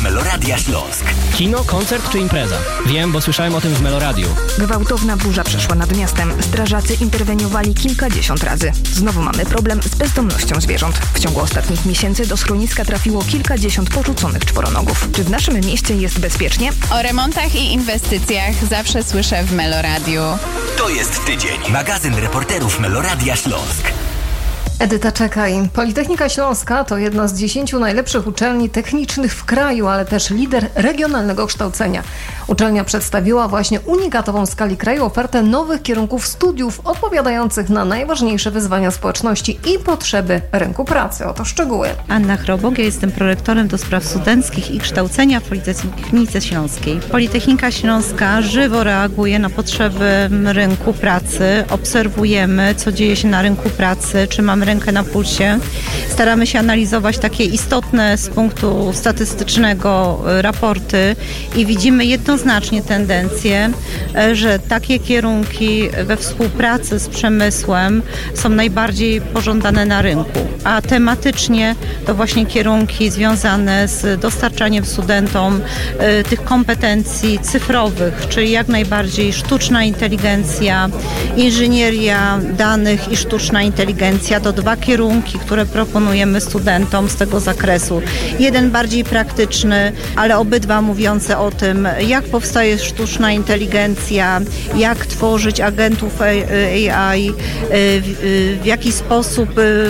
Meloradia Śląsk. Kino, koncert czy impreza? Wiem, bo słyszałem o tym w Meloradiu. Gwałtowna burza przeszła nad miastem. Strażacy interweniowali kilkadziesiąt razy. Znowu mamy problem z bezdomnością zwierząt. W ciągu ostatnich miesięcy do schroniska trafiło kilkadziesiąt porzuconych czworonogów. Czy w naszym mieście jest bezpiecznie? O remontach i inwestycjach zawsze słyszę w Meloradiu. To jest tydzień. Magazyn reporterów Meloradia Śląsk. Edyta Czekaj. Politechnika Śląska to jedna z 10 najlepszych uczelni technicznych w kraju, ale też lider regionalnego kształcenia. Uczelnia przedstawiła właśnie unikatową w skali kraju ofertę nowych kierunków studiów odpowiadających na najważniejsze wyzwania społeczności i potrzeby rynku pracy. Oto szczegóły. Anna Chrobok, ja jestem prorektorem do spraw studenckich i kształcenia w Politechnice Śląskiej. Politechnika Śląska żywo reaguje na potrzeby rynku pracy. Obserwujemy, co dzieje się na rynku pracy, czy mamy rękę na pulsie. Staramy się analizować takie istotne z punktu statystycznego raporty i widzimy jednoznacznie tendencję, że takie kierunki we współpracy z przemysłem są najbardziej pożądane na rynku, a tematycznie to właśnie kierunki związane z dostarczaniem studentom tych kompetencji cyfrowych, czyli jak najbardziej sztuczna inteligencja, inżynieria danych i sztuczna inteligencja. To dwa kierunki, które proponujemy studentom z tego zakresu. Jeden bardziej praktyczny, ale obydwa mówiące o tym, jak powstaje sztuczna inteligencja, jak tworzyć agentów AI, w jaki sposób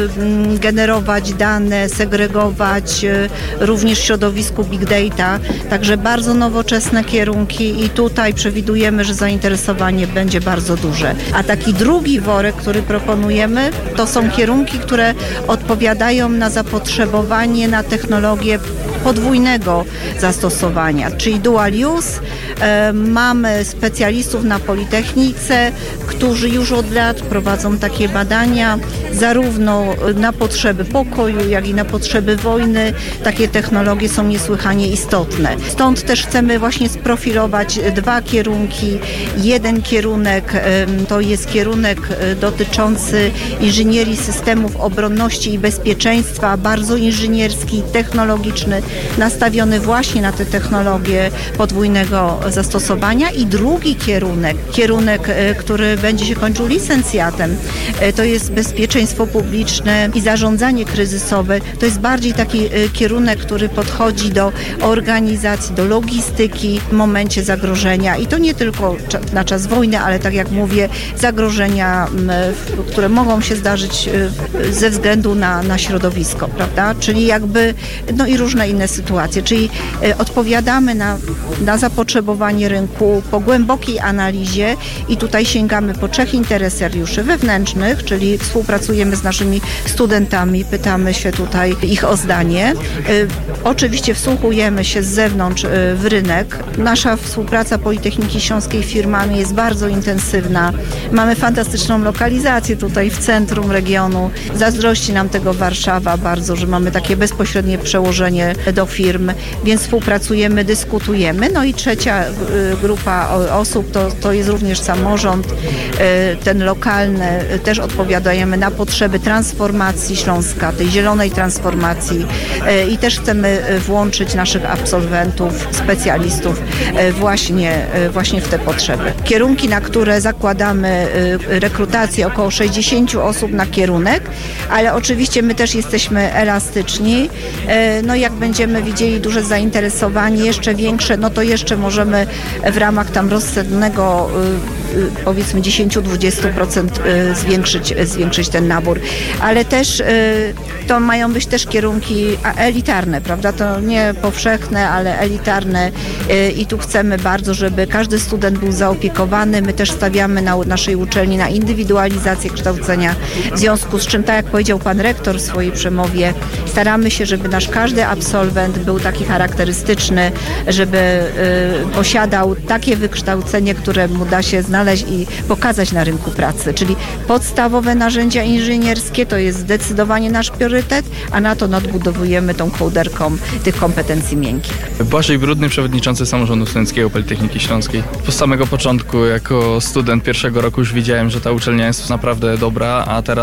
generować dane, segregować również w środowisku Big Data. Także bardzo nowoczesne kierunki i tutaj przewidujemy, że zainteresowanie będzie bardzo duże. A taki drugi worek, który proponujemy, to są kierunki, które odpowiadają na zapotrzebowanie na technologię podwójnego zastosowania, czyli dual use. Mamy specjalistów na Politechnice, którzy już od lat prowadzą takie badania, zarówno na potrzeby pokoju, jak i na potrzeby wojny. Takie technologie są niesłychanie istotne. Stąd też chcemy właśnie sprofilować dwa kierunki. Jeden kierunek to jest kierunek dotyczący inżynierii systemów obronności i bezpieczeństwa, bardzo inżynierski, technologiczny, nastawiony właśnie na te technologie podwójnego zastosowania. I drugi kierunek, który będzie się kończył licencjatem, to jest bezpieczeństwo publiczne i zarządzanie kryzysowe. To jest bardziej taki kierunek, który podchodzi do organizacji, do logistyki w momencie zagrożenia i to nie tylko na czas wojny, ale tak jak mówię, zagrożenia, które mogą się zdarzyć ze względu na środowisko, prawda? Czyli jakby, no i różne inne sytuacje, czyli odpowiadamy na zapotrzebowanie rynku po głębokiej analizie i tutaj sięgamy po 3 interesariuszy wewnętrznych, czyli współpracujemy z naszymi studentami, pytamy się tutaj ich o zdanie. Oczywiście wsłuchujemy się z zewnątrz w rynek. Nasza współpraca Politechniki Śląskiej z firmami jest bardzo intensywna. Mamy fantastyczną lokalizację tutaj w centrum regionu. Zazdrości nam tego Warszawa bardzo, że mamy takie bezpośrednie przełożenie do firm, więc współpracujemy, dyskutujemy. No i trzecia grupa osób to jest również samorząd, ten lokalny. Też odpowiadamy na potrzeby transformacji Śląska, tej zielonej transformacji i też chcemy włączyć naszych absolwentów, specjalistów właśnie w te potrzeby. Kierunki, na które zakładamy rekrutację, około 60 osób na kierunek, ale oczywiście my też jesteśmy elastyczni. No jak będziemy widzieli duże zainteresowanie, jeszcze większe, no to jeszcze możemy w ramach tam rozsądnego powiedzmy 10-20% zwiększyć ten nabór. Ale też to mają być też kierunki elitarne, prawda? To nie powszechne, ale elitarne i tu chcemy bardzo, żeby każdy student był zaopiekowany. My też stawiamy na naszej uczelni na indywidualizację kształcenia, w związku z czym, tak jak powiedział pan rektor w swojej przemowie, staramy się, żeby nasz każdy absolwent był taki charakterystyczny, żeby posiadał takie wykształcenie, które mu da się znaleźć i pokazać na rynku pracy, czyli podstawowe narzędzia inżynierskie to jest zdecydowanie nasz priorytet, a na to nadbudowujemy tą kołderką tych kompetencji miękkich. Błażej Brudny, przewodniczący Samorządu Studenckiego Politechniki Śląskiej. Po samego początku jako student pierwszego roku już widziałem, że ta uczelnia jest naprawdę dobra, a teraz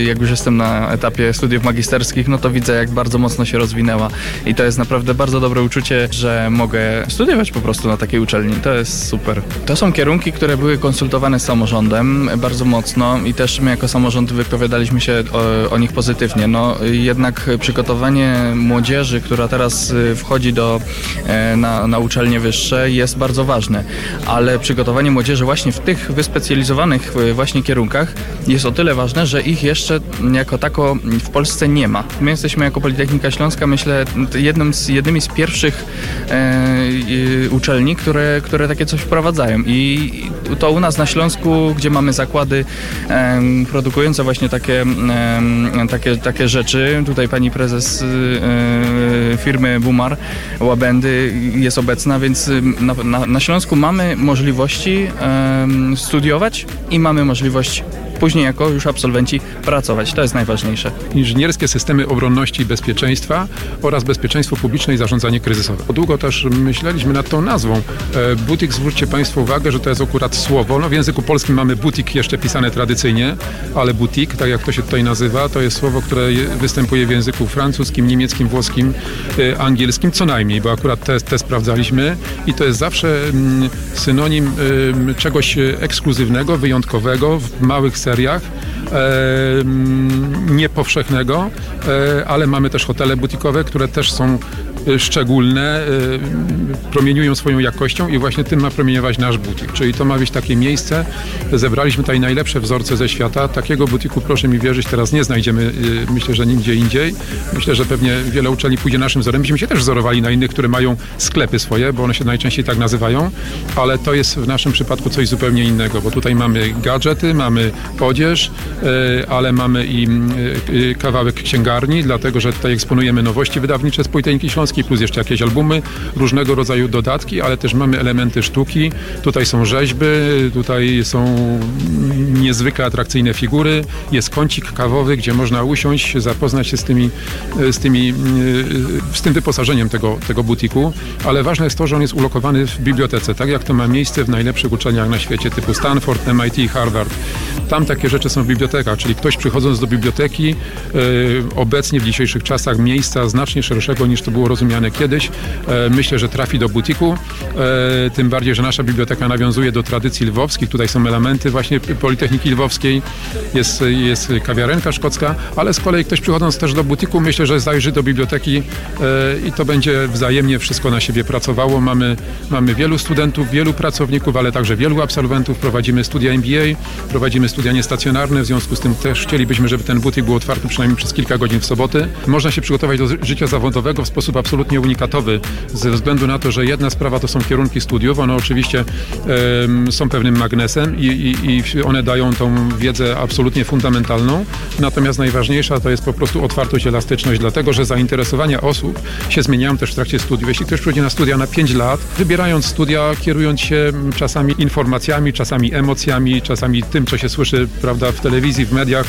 jak już jestem na etapie studiów magisterskich, no to widzę, jak bardzo mocno się rozwinęła i to jest naprawdę bardzo dobre uczucie, że mogę studiować po prostu na takiej uczelni. To jest super. To są kierunki, które były konsultowane z samorządem bardzo mocno i też my jako samorząd wypowiadaliśmy się o nich pozytywnie. No jednak przygotowanie młodzieży, która teraz wchodzi na uczelnie wyższe, jest bardzo ważne, ale przygotowanie młodzieży właśnie w tych wyspecjalizowanych właśnie kierunkach jest o tyle ważne, że ich jeszcze jako tako w Polsce nie ma. My jesteśmy jako Politechnika Śląska, myślę, jednymi z pierwszych uczelni, które takie coś wprowadzają i to u nas na Śląsku, gdzie mamy zakłady produkujące właśnie takie rzeczy. Tutaj pani prezes firmy Bumar Łabędy jest obecna, więc na Śląsku mamy możliwości studiować i mamy możliwość później jako już absolwenci pracować. To jest najważniejsze. Inżynierskie systemy obronności i bezpieczeństwa oraz bezpieczeństwo publiczne i zarządzanie kryzysowe. Długo też myśleliśmy nad tą nazwą. Butik, zwróćcie Państwo uwagę, że to jest akurat słowo. No w języku polskim mamy butik jeszcze pisane tradycyjnie, ale butik, tak jak to się tutaj nazywa, to jest słowo, które występuje w języku francuskim, niemieckim, włoskim, angielskim, co najmniej, bo akurat te sprawdzaliśmy i to jest zawsze synonim czegoś ekskluzywnego, wyjątkowego, w małych seriach, niepowszechnego, ale mamy też hotele butikowe, które też są szczególne, promieniują swoją jakością i właśnie tym ma promieniować nasz butik. Czyli to ma być takie miejsce, zebraliśmy tutaj najlepsze wzorce ze świata. Takiego butiku, proszę mi wierzyć, teraz nie znajdziemy, myślę, że nigdzie indziej. Myślę, że pewnie wiele uczelni pójdzie naszym wzorem. Myśmy się też wzorowali na innych, które mają sklepy swoje, bo one się najczęściej tak nazywają, ale to jest w naszym przypadku coś zupełnie innego, bo tutaj mamy gadżety, mamy odzież, ale mamy i kawałek księgarni, dlatego, że tutaj eksponujemy nowości wydawnicze z Politechniki Śląskiej, plus jeszcze jakieś albumy, różnego rodzaju dodatki, ale też mamy elementy sztuki. Tutaj są rzeźby, tutaj są niezwykle atrakcyjne figury, jest kącik kawowy, gdzie można usiąść, zapoznać się z tym wyposażeniem tego butiku, ale ważne jest to, że on jest ulokowany w bibliotece, tak jak to ma miejsce w najlepszych uczelniach na świecie, typu Stanford, MIT, Harvard. Tam takie rzeczy są w bibliotekach, czyli ktoś przychodząc do biblioteki, obecnie w dzisiejszych czasach miejsca znacznie szerszego niż to było rozumiane kiedyś, myślę, że trafi do butiku, tym bardziej, że nasza biblioteka nawiązuje do tradycji lwowskich, tutaj są elementy właśnie Politechniki Lwowskiej, jest kawiarenka szkocka, ale z kolei ktoś przychodząc też do butiku, myślę, że zajrzy do biblioteki i to będzie wzajemnie wszystko na siebie pracowało. Mamy wielu studentów, wielu pracowników, ale także wielu absolwentów, prowadzimy studia MBA, prowadzimy studia niestacjonarne, w związku z tym też chcielibyśmy, żeby ten butik był otwarty przynajmniej przez kilka godzin w soboty. Można się przygotować do życia zawodowego w sposób absolutnie unikatowy, ze względu na to, że jedna sprawa to są kierunki studiów, one oczywiście są pewnym magnesem i one dają tą wiedzę absolutnie fundamentalną, natomiast najważniejsza to jest po prostu otwartość, elastyczność, dlatego, że zainteresowania osób się zmieniają też w trakcie studiów. Jeśli ktoś przychodzi na studia na 5 lat, wybierając studia, kierując się czasami informacjami, czasami emocjami, czasami tym, co się słyszy, prawda, w telewizji, w mediach,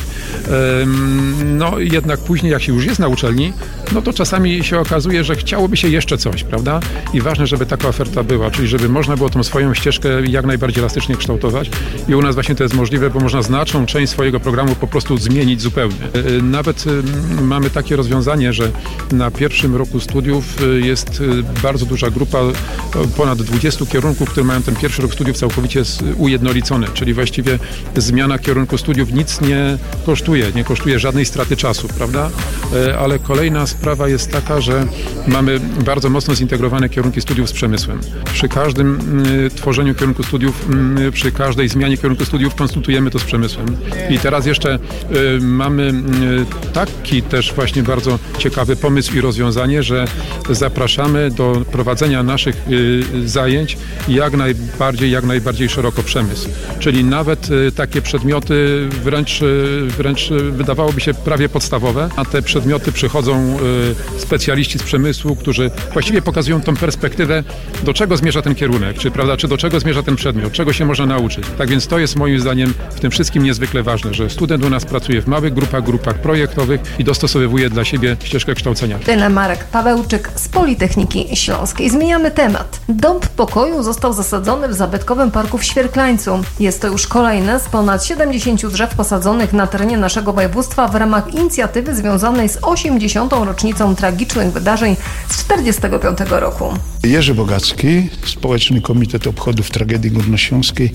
no jednak później, jak się już jest na uczelni, no to czasami się okazuje, że chciałoby się jeszcze coś, prawda? I ważne, żeby taka oferta była, czyli żeby można było tą swoją ścieżkę jak najbardziej elastycznie kształtować i u nas właśnie to jest możliwe, bo można znaczną część swojego programu po prostu zmienić zupełnie. Nawet mamy takie rozwiązanie, że na pierwszym roku studiów jest bardzo duża grupa, ponad 20 kierunków, które mają ten pierwszy rok studiów całkowicie ujednolicony, czyli właściwie zmiana kierunku studiów nic nie kosztuje żadnej straty czasu, prawda? Ale kolejna sprawa jest taka, że mamy bardzo mocno zintegrowane kierunki studiów z przemysłem. Przy każdym tworzeniu kierunku studiów, przy każdej zmianie kierunku studiów konsultujemy to z przemysłem. I teraz jeszcze mamy taki też właśnie bardzo ciekawy pomysł i rozwiązanie, że zapraszamy do prowadzenia naszych zajęć jak najbardziej szeroko przemysł. Czyli nawet takie przedmioty wręcz wydawałoby się prawie podstawowe, a te przedmioty przychodzą specjaliści z przemysłu, pomysłu, którzy właściwie pokazują tą perspektywę, do czego zmierza ten kierunek, czy do czego zmierza ten przedmiot, czego się można nauczyć. Tak więc to jest moim zdaniem w tym wszystkim niezwykle ważne, że student u nas pracuje w małych grupach projektowych i dostosowuje dla siebie ścieżkę kształcenia. Tyle Marek Pawełczyk z Politechniki Śląskiej. Zmieniamy temat. Dąb pokoju został zasadzony w zabytkowym parku w Świerklańcu. Jest to już kolejne z ponad 70 drzew posadzonych na terenie naszego województwa w ramach inicjatywy związanej z 80. rocznicą tragicznych wydarzeń z 1945 roku. Jerzy Bogacki, Społeczny Komitet Obchodów Tragedii Górnośląskiej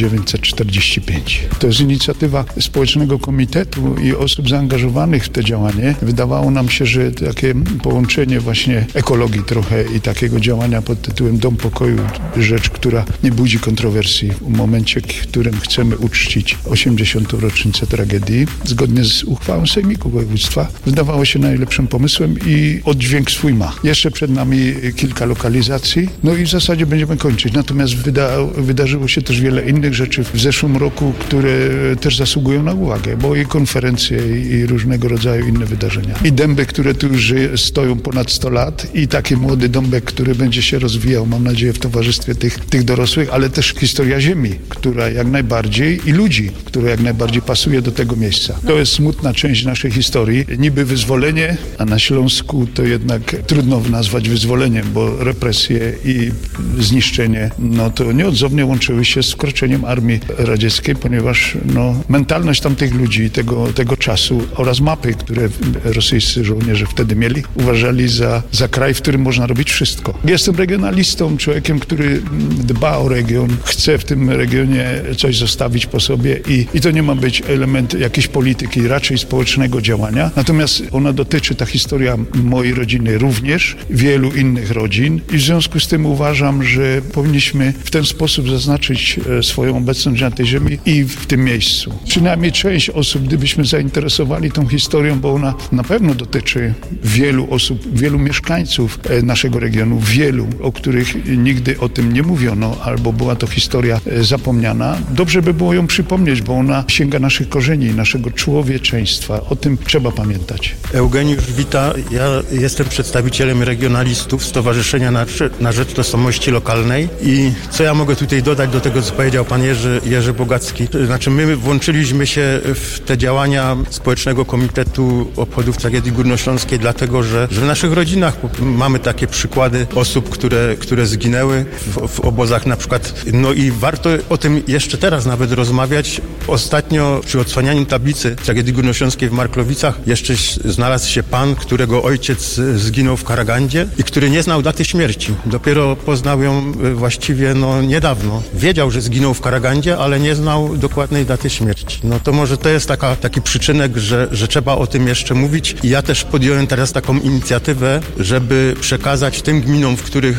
1945. To jest inicjatywa Społecznego Komitetu i osób zaangażowanych w te działanie. Wydawało nam się, że takie połączenie właśnie ekologii trochę i takiego działania pod tytułem Dom Pokoju, rzecz, która nie budzi kontrowersji w momencie, w którym chcemy uczcić 80. rocznicę tragedii, zgodnie z uchwałą Sejmiku Województwa, wydawało się najlepszym pomysłem i oddźwięk swój ma. Jeszcze przed nami kilka lokalizacji, no i w zasadzie będziemy kończyć. Natomiast wydarzyło się też wiele innych rzeczy w zeszłym roku, które też zasługują na uwagę, bo i konferencje, i różnego rodzaju inne wydarzenia. I dęby, które tu już stoją ponad 100 lat i taki młody dąbek, który będzie się rozwijał, mam nadzieję, w towarzystwie tych dorosłych, ale też historia ziemi, która jak najbardziej i ludzi, która jak najbardziej pasuje do tego miejsca. To jest smutna część naszej historii. Niby wyzwolenie, a na Śląsku to jednak trudno nazwać wyzwoleniem, bo represje i zniszczenie, no to nieodzownie łączyły się z wkroczeniem armii radzieckiej, ponieważ mentalność tamtych ludzi, tego czasu oraz mapy, które rosyjscy żołnierze wtedy mieli, uważali za kraj, w którym można robić wszystko. Jestem regionalistą, człowiekiem, który dba o region, chce w tym regionie coś zostawić po sobie i to nie ma być element jakiejś polityki, raczej społecznego działania. Natomiast ona dotyczy, ta historia mojej rodziny również, wielu innych rodzin i w związku z tym uważam, że powinniśmy w ten sposób zaznaczyć swoją obecność na tej ziemi i w tym miejscu. Przynajmniej część osób, gdybyśmy zainteresowali tą historią, bo ona na pewno dotyczy wielu osób, wielu mieszkańców naszego regionu, wielu, o których nigdy o tym nie mówiono, albo była to historia zapomniana. Dobrze by było ją przypomnieć, bo ona sięga naszych korzeni, naszego człowieczeństwa. O tym trzeba pamiętać. Eugeniusz Wita, ja jestem przedstawicielem regionalistów Stowarzyszenia na Rzecz Tożsamości Lokalnej i co ja mogę tutaj dodać do tego, co powiedział pan Jerzy Bogacki. Znaczy my włączyliśmy się w te działania Społecznego Komitetu Obchodów Tragedii Górnośląskiej, dlatego że w naszych rodzinach mamy takie przykłady osób, które zginęły w obozach na przykład. No i warto o tym jeszcze teraz nawet rozmawiać. Ostatnio przy odsłanianiu tablicy Tragedii Górnośląskiej w Marklowicach jeszcze znalazł się pan, którego ojciec zginął w Karagandzie i który nie znał daty śmierci. Dopiero poznał ją właściwie niedawno. Wiedział, że zginął w Karagandzie, ale nie znał dokładnej daty śmierci. No to może to jest taki przyczynek, że trzeba o tym jeszcze mówić i ja też podjąłem teraz taką inicjatywę, żeby przekazać tym gminom,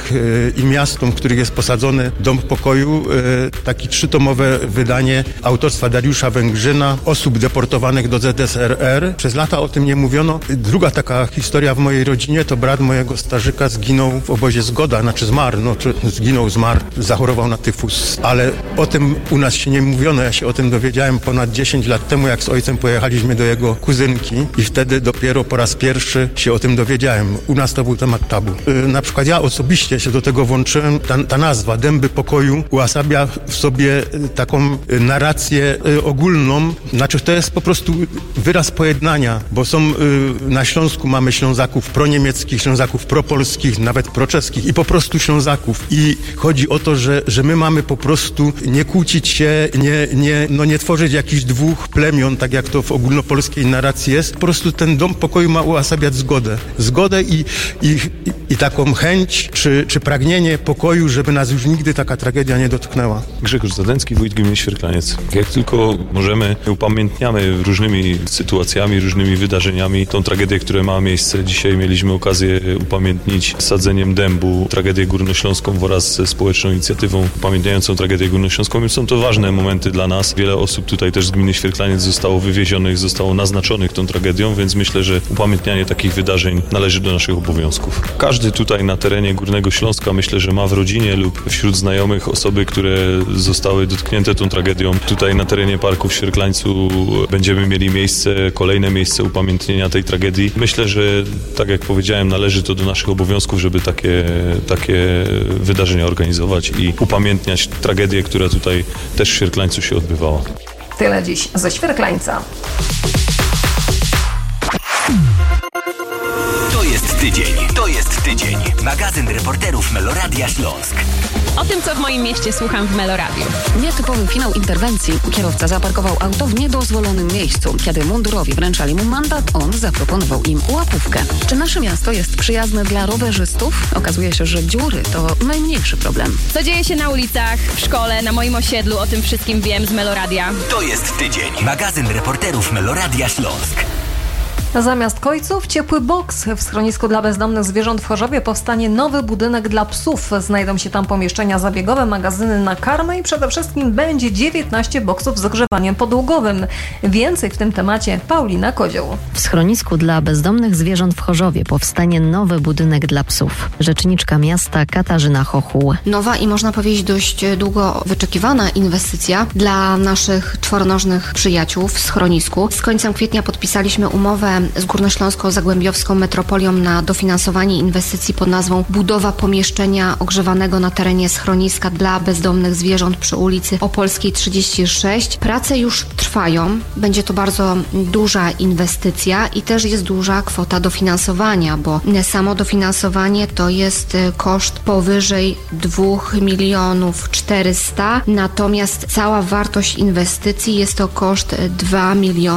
i miastom, w których jest posadzony Dom Pokoju, takie 3-tomowe wydanie autorstwa Dariusza Węgrzyna, osób deportowanych do ZSRR. Przez lata o tym nie mówiono. Druga taka historia w mojej rodzinie to brat mojego starzyka zginął w obozie Zgoda, zmarł, zachorował na tyfus, ale o tym u nas się nie mówiono. Ja się o tym dowiedziałem ponad 10 lat temu, jak z ojcem pojechaliśmy do jego kuzynki i wtedy dopiero po raz pierwszy się o tym dowiedziałem. U nas to był temat tabu. Na przykład ja osobiście się do tego włączyłem. Ta nazwa Dęby Pokoju uosabia w sobie taką narrację ogólną. Znaczy to jest po prostu wyraz pojednania, bo na Śląsku mamy Ślązaków proniemieckich, Ślązaków propolskich, nawet proczeskich i po prostu Ślązaków. I chodzi o to, że my mamy po prostu nie kłócić się, nie tworzyć jakichś dwóch plemion, tak jak to w ogólnopolskiej narracji jest. Po prostu ten Dom Pokoju ma uosabiać zgodę. Zgodę i taką chęć, czy pragnienie pokoju, żeby nas już nigdy taka tragedia nie dotknęła. Grzegorz Zadęcki, wójt gminy Świerklaniec. Jak tylko możemy, upamiętniamy różnymi sytuacjami, różnymi wydarzeniami tą tragedię, która ma miejsce. Dzisiaj mieliśmy okazję upamiętnić sadzeniem dębu tragedię górnośląską wraz ze społeczną inicjatywą upamiętniającą tragedię górnośląską. Są to ważne momenty dla nas. Wiele osób tutaj też z gminy Świerklaniec zostało wywiezionych, zostało naznaczonych tą tragedią, więc myślę, że upamiętnianie takich wydarzeń należy do naszych obowiązków. Każdy tutaj na terenie Górnego Śląska myślę, że ma w rodzinie lub wśród znajomych osoby, które zostały dotknięte tą tragedią. Tutaj na terenie parku w Świerklańcu będziemy mieli kolejne miejsce upamiętnienia tej tragedii. Myślę, że tak jak powiedziałem, powiedziałem, należy to do naszych obowiązków, żeby takie wydarzenia organizować i upamiętniać tragedię, która tutaj też w Świerklańcu się odbywała. Tyle dziś ze Świerklańca. To jest tydzień. Magazyn reporterów Meloradia Śląsk. O tym, co w moim mieście słucham w Meloradiu. Nietypowy finał interwencji. Kierowca zaparkował auto w niedozwolonym miejscu. Kiedy mundurowi wręczali mu mandat, on zaproponował im łapówkę. Czy nasze miasto jest przyjazne dla rowerzystów? Okazuje się, że dziury to najmniejszy problem. Co dzieje się na ulicach, w szkole, na moim osiedlu, o tym wszystkim wiem z Meloradia. To jest tydzień. Magazyn reporterów Meloradia Śląsk. Zamiast kojców ciepły boks. W schronisku dla bezdomnych zwierząt w Chorzowie powstanie nowy budynek dla psów. Znajdą się tam pomieszczenia zabiegowe, magazyny na karmę i przede wszystkim będzie 19 boksów z ogrzewaniem podłogowym. Więcej w tym temacie Paulina Kozioł. W schronisku dla bezdomnych zwierząt w Chorzowie powstanie nowy budynek dla psów. Rzeczniczka miasta Katarzyna Chochuł. Nowa i można powiedzieć dość długo wyczekiwana inwestycja dla naszych czworonożnych przyjaciół w schronisku. Z końcem kwietnia podpisaliśmy umowę z Górnośląsko-Zagłębiowską Metropolią na dofinansowanie inwestycji pod nazwą budowa pomieszczenia ogrzewanego na terenie schroniska dla bezdomnych zwierząt przy ulicy Opolskiej 36. Prace już trwają. Będzie to bardzo duża inwestycja i też jest duża kwota dofinansowania, bo samo dofinansowanie to jest koszt powyżej 2 400 000, natomiast cała wartość inwestycji jest to koszt 2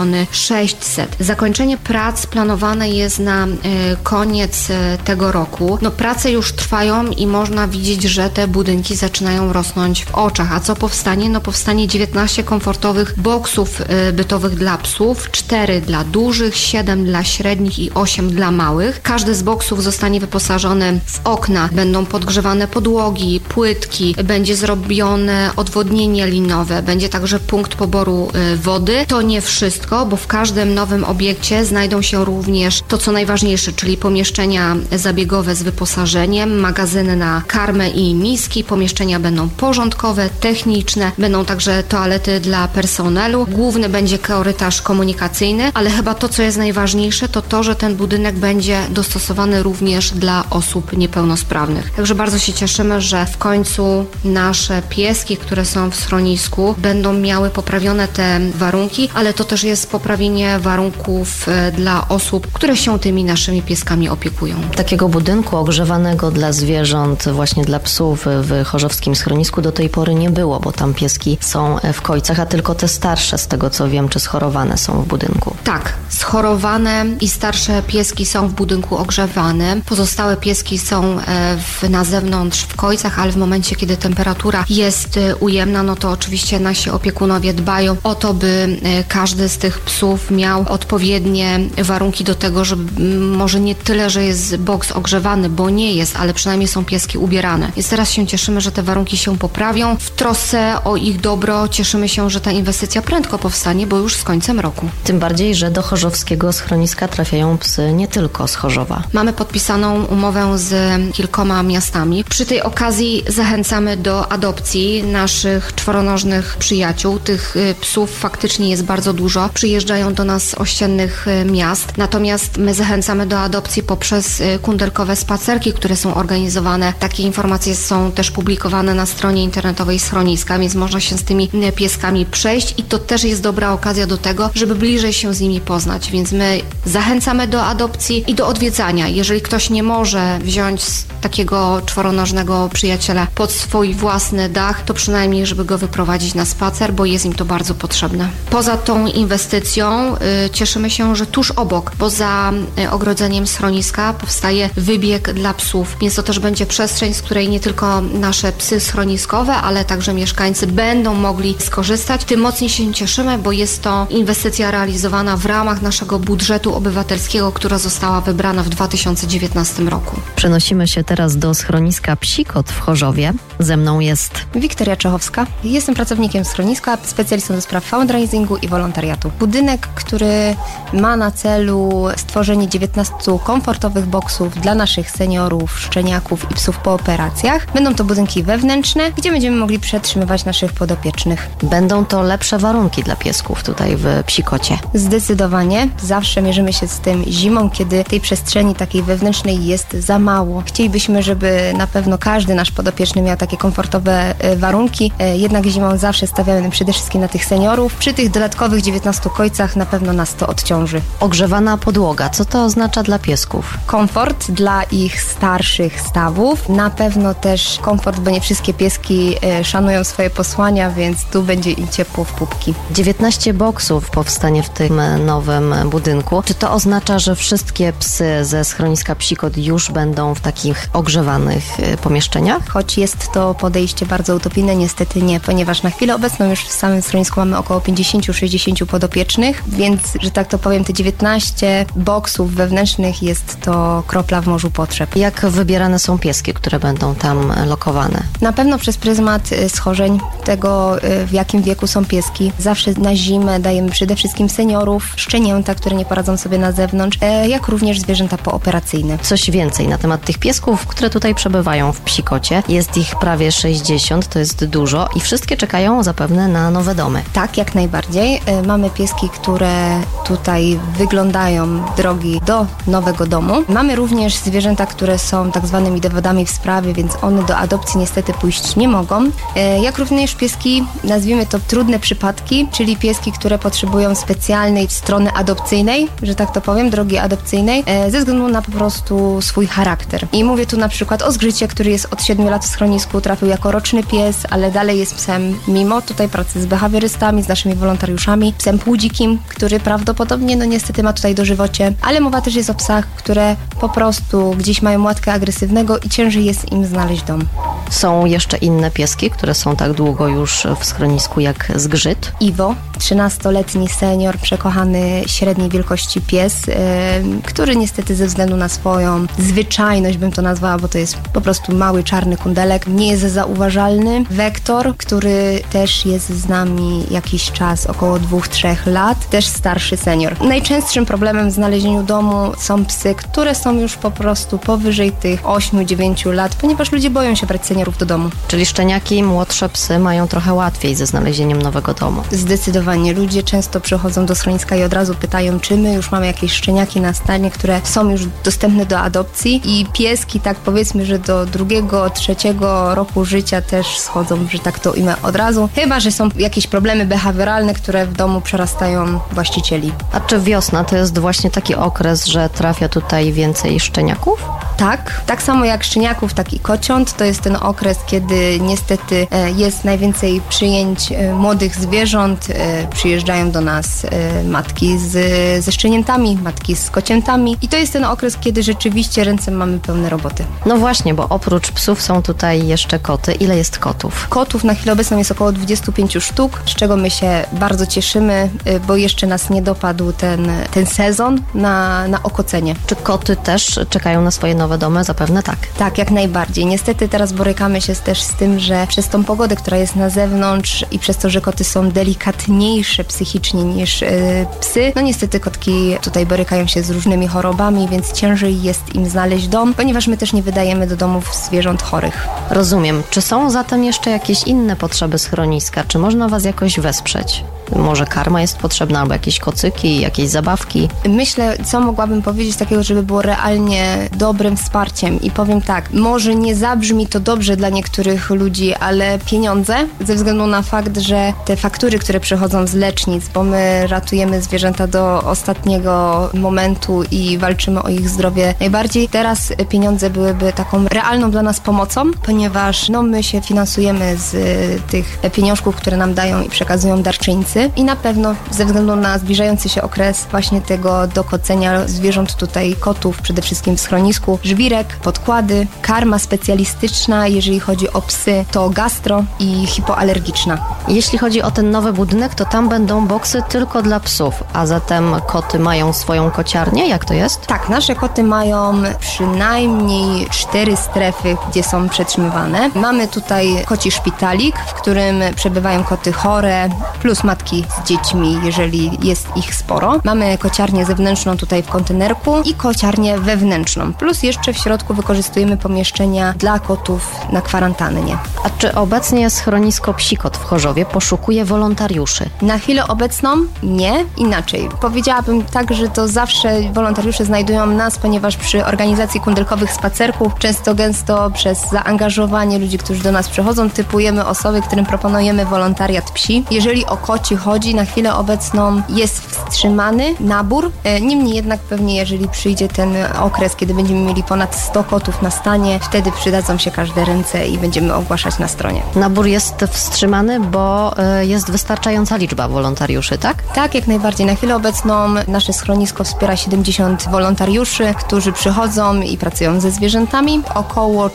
600 000. Zakończenie prac planowane jest na koniec tego roku. Prace już trwają i można widzieć, że te budynki zaczynają rosnąć w oczach. A co powstanie? Powstanie 19 komfortowych boksów bytowych dla psów, 4 dla dużych, 7 dla średnich i 8 dla małych. Każdy z boksów zostanie wyposażony w okna, będą podgrzewane podłogi, płytki, będzie zrobione odwodnienie linowe, będzie także punkt poboru wody. To nie wszystko, bo w każdym nowym obiekcie znajdą się również to, co najważniejsze, czyli pomieszczenia zabiegowe z wyposażeniem, magazyny na karmę i miski, pomieszczenia będą porządkowe, techniczne, będą także toalety dla personelu. Główny będzie korytarz komunikacyjny, ale chyba to, co jest najważniejsze, to to, że ten budynek będzie dostosowany również dla osób niepełnosprawnych. Także bardzo się cieszymy, że w końcu nasze pieski, które są w schronisku, będą miały poprawione te warunki, ale to też jest poprawienie warunków dla osób, które się tymi naszymi pieskami opiekują. Takiego budynku ogrzewanego dla zwierząt, właśnie dla psów w chorzowskim schronisku do tej pory nie było, bo tam pieski są w kojcach, a tylko te starsze, z tego co wiem, czy schorowane są w budynku. Tak, schorowane i starsze pieski są w budynku ogrzewanym. Pozostałe pieski są na zewnątrz w kojcach, ale w momencie, kiedy temperatura jest ujemna, to oczywiście nasi opiekunowie dbają o to, by każdy z tych psów miał odpowiednie warunki do tego, żeby może nie tyle, że jest boks ogrzewany, bo nie jest, ale przynajmniej są pieski ubierane. Więc teraz się cieszymy, że te warunki się poprawią. W trosce o ich dobro cieszymy się, że ta inwestycja prędko powstanie, bo już z końcem roku. Tym bardziej, że do chorzowskiego schroniska trafiają psy nie tylko z Chorzowa. Mamy podpisaną umowę z kilkoma miastami. Przy tej okazji zachęcamy do adopcji naszych czworonożnych przyjaciół. Tych psów faktycznie jest bardzo dużo. Przyjeżdżają do nas z ościennych miast. Natomiast my zachęcamy do adopcji poprzez kundelkowe spacerki, które są organizowane. Takie informacje są też publikowane na stronie internetowej schroniska, więc można się z tymi pieskami przejść i to też jest dobra okazja do tego, żeby bliżej się z nimi poznać. Więc my zachęcamy do adopcji i do odwiedzania. Jeżeli ktoś nie może wziąć takiego czworonożnego przyjaciela pod swój własny dach, to przynajmniej, żeby go wyprowadzić na spacer, bo jest im to bardzo potrzebne. Poza tą inwestycją cieszymy się, że tuż obok, poza ogrodzeniem schroniska powstaje wybieg dla psów, więc to też będzie przestrzeń, z której nie tylko nasze psy schroniskowe, ale także mieszkańcy będą mogli skorzystać. Tym mocniej się cieszymy, bo jest to inwestycja realizowana w ramach naszego budżetu obywatelskiego, która została wybrana w 2019 roku. Przenosimy się teraz do schroniska Psikot w Chorzowie. Ze mną jest Wiktoria Czechowska. Jestem pracownikiem schroniska, specjalistą do spraw fundraisingu i wolontariatu. Budynek, który ma na celu stworzenie 19 komfortowych boksów dla naszych seniorów, szczeniaków i psów po operacjach. Będą to budynki wewnętrzne, gdzie będziemy mogli przetrzymywać naszych podopiecznych. Będą to lepsze warunki dla piesków tutaj w Psikocie. Zdecydowanie. Zawsze mierzymy się z tym zimą, kiedy tej przestrzeni takiej wewnętrznej jest za mało. Chcielibyśmy, żeby na pewno każdy nasz podopieczny miał takie komfortowe warunki, jednak zimą zawsze stawiamy przede wszystkim na tych seniorów. Przy tych dodatkowych 19 kojcach na pewno nas to odciąży. Ogrzewana podłoga, co to oznacza dla piesków? Komfort dla ich starszych stawów. Na pewno też komfort, bo nie wszystkie pieski szanują swoje posłania, więc tu będzie im ciepło w pupki. 19 boksów powstanie w tym nowym budynku. Czy to oznacza, że wszystkie psy ze schroniska Psikot już będą w takich ogrzewanych pomieszczeniach? Choć jest to podejście bardzo utopijne, niestety nie, ponieważ na chwilę obecną już w samym schronisku mamy około 50-60 podopiecznych, więc, że tak to powiem, te 19 boksów wewnętrznych jest to kropla w morzu potrzeb. Jak wybierane są pieski, które będą tam lokowane? Na pewno przez pryzmat schorzeń, tego w jakim wieku są pieski. Zawsze na zimę dajemy przede wszystkim seniorów, szczenięta, które nie poradzą sobie na zewnątrz, jak również zwierzęta pooperacyjne. Coś więcej na temat tych piesków, które tutaj przebywają w Psikocie. Jest ich prawie 60, to jest dużo i wszystkie czekają zapewne na nowe domy. Tak, jak najbardziej. Mamy pieski, które tutaj wyglądają drogi do nowego domu. Mamy również zwierzęta, które są tak zwanymi dowodami w sprawie, więc one do adopcji niestety pójść nie mogą. Jak również pieski, nazwijmy to trudne przypadki, czyli pieski, które potrzebują specjalnej strony adopcyjnej, że tak to powiem, drogi adopcyjnej, ze względu na po prostu swój charakter. I mówię tu na przykład o Zgrzycie, który jest od 7 lat w schronisku, trafił jako roczny pies, ale dalej jest psem, mimo tutaj pracy z behawiorystami, z naszymi wolontariuszami, psem półdzikim, który prawdopodobnie, no niestety ma tutaj dożywocie, ale mowa też jest o psach, które po prostu gdzieś mają łatkę agresywnego i ciężej jest im znaleźć dom. Są jeszcze inne pieski, które są tak długo już w schronisku jak Zgrzyt? Iwo, 13-letni senior, przekochany średniej wielkości pies, który niestety ze względu na swoją zwyczajność, bym to nazwała, bo to jest po prostu mały czarny kundelek, nie jest zauważalny. Wektor, który też jest z nami jakiś czas, około 2-3 lat, też starszy senior. Najczęstszym problemem w znalezieniu domu są psy, które są już po prostu powyżej tych 8-9 lat, ponieważ ludzie boją się brać seniorów do domu. Czyli szczeniaki, młodsze psy mają trochę łatwiej ze znalezieniem nowego domu. Zdecydowanie. Ludzie często przychodzą do schroniska i od razu pytają, czy my już mamy jakieś szczeniaki na stanie, które są już dostępne do adopcji i pieski, tak powiedzmy, że do 2-3 roku życia też schodzą, że tak to imię od razu. Chyba że są jakieś problemy behawioralne, które w domu przerastają właścicieli. A czy wiosna to jest właśnie taki okres, że trafia tutaj więcej szczeniaków? Tak samo jak szczeniaków, tak i kociąt. To jest ten okres, kiedy niestety jest najwięcej przyjęć młodych zwierząt. Przyjeżdżają do nas matki ze szczeniętami, matki z kociętami i to jest ten okres, kiedy rzeczywiście ręce mamy pełne roboty. No właśnie, bo oprócz psów są tutaj jeszcze koty. Ile jest kotów? Kotów na chwilę obecną jest około 25 sztuk, z czego my się bardzo cieszymy, bo jeszcze nas nie dopadł ten sezon na okocenie. Czy koty też czekają na swoje nowe domy? Zapewne tak. Tak, jak najbardziej. Niestety teraz borykamy się też z tym, że przez tą pogodę, która jest na zewnątrz i przez to, że koty są delikatniejsze psychicznie niż psy, no niestety kotki tutaj borykają się z różnymi chorobami, więc ciężej jest im znaleźć dom, ponieważ my też nie wydajemy do domów zwierząt chorych. Rozumiem. Czy są zatem jeszcze jakieś inne potrzeby schroniska? Czy można was jakoś wesprzeć? Może karma jest potrzebna, albo jakieś kocyki, jakieś zabawki? Myślę, co mogłabym powiedzieć takiego, żeby było realnie dobrym wsparciem i powiem tak, może nie zabrzmi to dobrze dla niektórych ludzi, ale pieniądze, ze względu na fakt, że te faktury, które przychodzą z lecznic, bo my ratujemy zwierzęta do ostatniego momentu i walczymy o ich zdrowie najbardziej. Teraz pieniądze byłyby taką realną dla nas pomocą, ponieważ my się finansujemy z tych pieniążków, które nam dają i przekazują darczyńcy i na pewno ze względu na zbliżający się okres właśnie tego dokocenia zwierząt tutaj, kotów przede wszystkim w schronisku, żwirek, podkłady, karma specjalistyczna jeżeli chodzi o psy, to gastro i hipoalergiczna. Jeśli chodzi o ten nowy budynek, to tam będą boksy tylko dla psów, a zatem koty mają swoją kociarnię? Jak to jest? Tak, nasze koty mają przynajmniej 4 strefy, gdzie są przetrzymywane. Mamy tutaj koci szpitalik, w którym przebywają koty chore, plus matki z dziećmi, jeżeli jest ich sporo. Mamy kociarnię zewnętrzną tutaj w kontenerku i kociarnię wewnętrzną. Plus jeszcze w środku wykorzystujemy pomieszczenia dla kotów na kwarantannie. A czy obecnie schronisko Psikot w Chorzowie poszukuje wolontariuszy? Na chwilę obecną nie, inaczej. Powiedziałabym tak, że to zawsze wolontariusze znajdują nas, ponieważ przy organizacji kundelkowych spacerków często gęsto przez zaangażowanie ludzi, którzy do nas przychodzą, typujemy osoby, którym proponujemy wolontariat psi. Jeżeli o koci chodzi, na chwilę obecną jest wstrzymany nabór. Niemniej jednak pewnie, jeżeli przyjdzie ten okres, kiedy będziemy mieli ponad 100 kotów na stanie, wtedy przydadzą się każde ręce i będziemy ogłaszać na stronie. Nabór jest wstrzymany, bo jest wystarczająca liczba wolontariuszy, tak? Tak, jak najbardziej. Na chwilę obecną nasze schronisko wspiera 70 wolontariuszy, którzy przychodzą i pracują ze zwierzętami. Około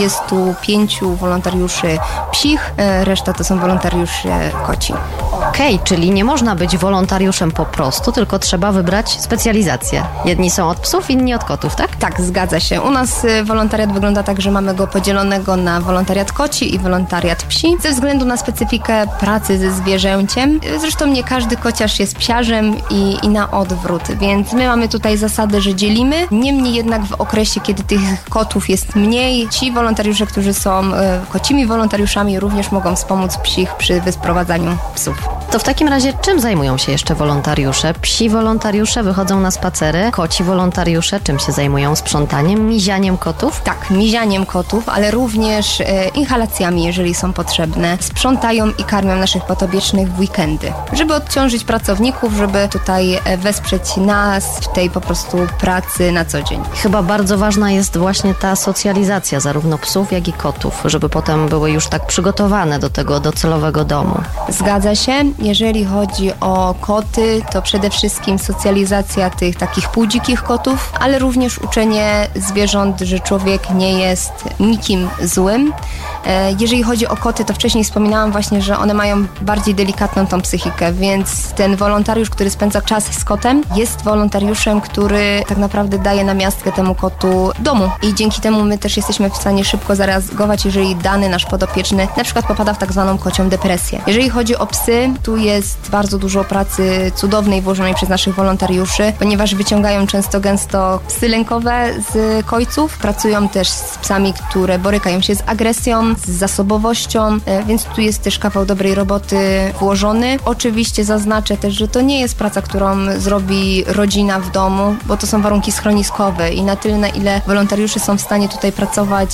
45 wolontariuszy psich, reszta to są wolontariusze koci. Okej, czyli nie można być wolontariuszem po prostu, tylko trzeba wybrać specjalizację. Jedni są od psów, inni od kotów, tak? Tak, zgadza się. U nas wolontariat wygląda tak, że mamy go podzielonego na wolontariat koci i wolontariat psi, ze względu na specyfikę pracy ze zwierzęciem. Zresztą nie każdy kociarz jest psiarzem i na odwrót, więc my mamy tutaj zasadę, że dzielimy. Niemniej jednak w okresie, kiedy tych kotów jest mniej, ci wolontariusze, którzy są kocimi wolontariuszami, również mogą wspomóc psich przy wysprowadzaniu psów. To w takim razie czym zajmują się jeszcze wolontariusze? Psi wolontariusze wychodzą na spacery, koci wolontariusze czym się zajmują? Sprzątaniem, mizianiem kotów? Tak, mizianiem kotów, ale również inhalacjami, jeżeli są potrzebne. Sprzątają i karmią naszych podopiecznych w weekendy, żeby odciążyć pracowników, żeby tutaj wesprzeć nas w tej po prostu pracy na co dzień. Chyba bardzo ważna jest właśnie ta socjalizacja zarówno psów, jak i kotów, żeby potem były już tak przygotowane do tego docelowego domu. Zgadza się. Jeżeli chodzi o koty, to przede wszystkim socjalizacja tych takich półdzikich kotów, ale również uczenie zwierząt, że człowiek nie jest nikim złym. Jeżeli chodzi o koty, to wcześniej wspominałam właśnie, że one mają bardziej delikatną tą psychikę, więc ten wolontariusz, który spędza czas z kotem, jest wolontariuszem, który tak naprawdę daje namiastkę temu kotu domu i dzięki temu my też jesteśmy w stanie szybko zareagować, jeżeli dany nasz podopieczny na przykład popada w tak zwaną kocią depresję. Jeżeli chodzi o psy, tu jest bardzo dużo pracy cudownej włożonej przez naszych wolontariuszy, ponieważ wyciągają często gęsto psy lękowe z kojców. Pracują też z psami, które borykają się z agresją, z zasobowością, więc tu jest też kawał dobrej roboty włożony. Oczywiście zaznaczę też, że to nie jest praca, którą zrobi rodzina w domu, bo to są warunki schroniskowe i na tyle, na ile wolontariusze są w stanie tutaj pracować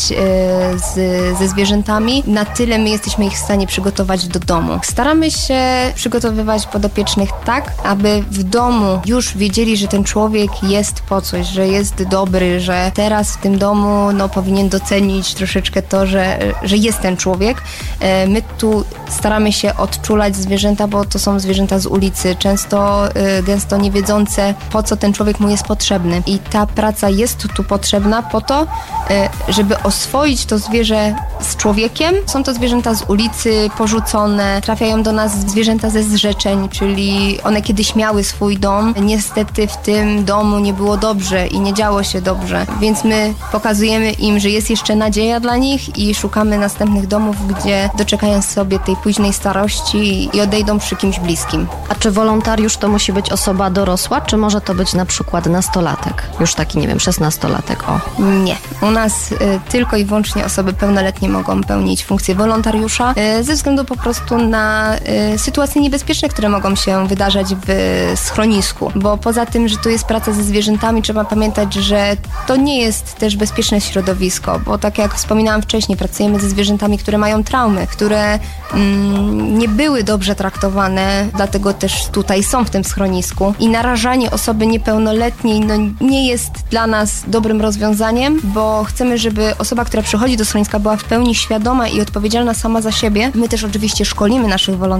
ze zwierzętami, na tyle my jesteśmy ich w stanie przygotować do domu. Staramy się przygotowywać podopiecznych tak, aby w domu już wiedzieli, że ten człowiek jest po coś, że jest dobry, że teraz w tym domu powinien docenić troszeczkę to, że jest ten człowiek. My tu staramy się odczulać zwierzęta, bo to są zwierzęta z ulicy, często gęsto nie wiedzące, po co ten człowiek mu jest potrzebny. I ta praca jest tu potrzebna po to, żeby oswoić to zwierzę z człowiekiem. Są to zwierzęta z ulicy, porzucone, trafiają do nas zwierzęta ze zrzeczeń, czyli one kiedyś miały swój dom. Niestety w tym domu nie było dobrze i nie działo się dobrze, więc my pokazujemy im, że jest jeszcze nadzieja dla nich i szukamy następnych domów, gdzie doczekają sobie tej późnej starości i odejdą przy kimś bliskim. A czy wolontariusz to musi być osoba dorosła, czy może to być na przykład nastolatek? Już taki, nie wiem, 16-latek, o. Nie. U nas tylko i wyłącznie osoby pełnoletnie mogą pełnić funkcję wolontariusza ze względu po prostu na sytuacje niebezpieczne, które mogą się wydarzać w schronisku, bo poza tym, że tu jest praca ze zwierzętami, trzeba pamiętać, że to nie jest też bezpieczne środowisko, bo tak jak wspominałam wcześniej, pracujemy ze zwierzętami, które mają traumy, które nie były dobrze traktowane, dlatego też tutaj są w tym schronisku i narażanie osoby niepełnoletniej nie jest dla nas dobrym rozwiązaniem, bo chcemy, żeby osoba, która przychodzi do schroniska, była w pełni świadoma i odpowiedzialna sama za siebie. My też oczywiście szkolimy naszych wolontariuszy,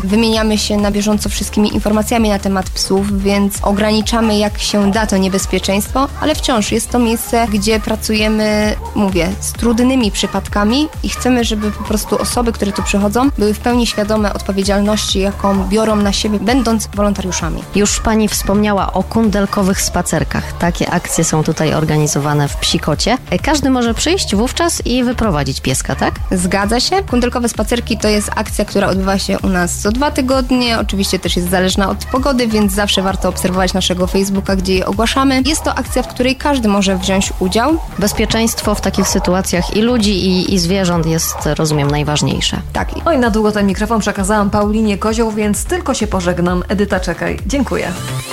wymieniamy się na bieżąco wszystkimi informacjami na temat psów, więc ograniczamy jak się da to niebezpieczeństwo, ale wciąż jest to miejsce, gdzie pracujemy, z trudnymi przypadkami i chcemy, żeby po prostu osoby, które tu przychodzą, były w pełni świadome odpowiedzialności, jaką biorą na siebie, będąc wolontariuszami. Już pani wspomniała o kundelkowych spacerkach. Takie akcje są tutaj organizowane w Psikocie. Każdy może przyjść wówczas i wyprowadzić pieska, tak? Zgadza się. Kundelkowe spacerki to jest akcja, która odbywa się u nas co 2 tygodnie. Oczywiście też jest zależna od pogody, więc zawsze warto obserwować naszego Facebooka, gdzie je ogłaszamy. Jest to akcja, w której każdy może wziąć udział. Bezpieczeństwo w takich sytuacjach i ludzi, i zwierząt jest, rozumiem, najważniejsze. Tak. Oj, na długo ten mikrofon przekazałam Paulinie Kozioł, więc tylko się pożegnam. Edyta Czekaj. Dziękuję.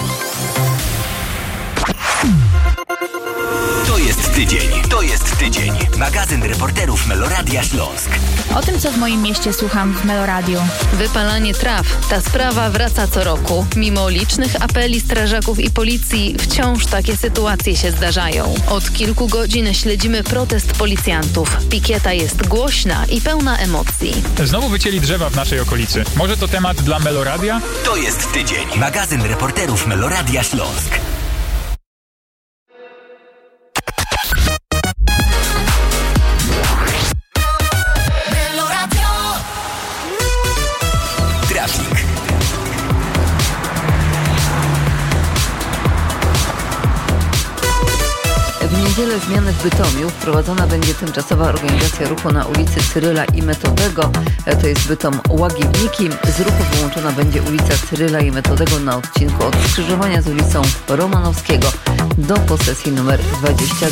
To jest tydzień. Magazyn reporterów Meloradia Śląsk. O tym, co w moim mieście słucham w Meloradiu. Wypalanie traw. Ta sprawa wraca co roku. Mimo licznych apeli strażaków i policji, wciąż takie sytuacje się zdarzają. Od kilku godzin śledzimy protest policjantów. Pikieta jest głośna i pełna emocji. Znowu wycięli drzewa w naszej okolicy. Może to temat dla Meloradia? To jest tydzień. Magazyn reporterów Meloradia Śląsk. W niedzielę zmiany w Bytomiu. Wprowadzona będzie tymczasowa organizacja ruchu na ulicy Cyryla i Metodego. To jest Bytom Łagiwniki. Z ruchu wyłączona będzie ulica Cyryla i Metodego na odcinku od skrzyżowania z ulicą Romanowskiego do posesji numer 20.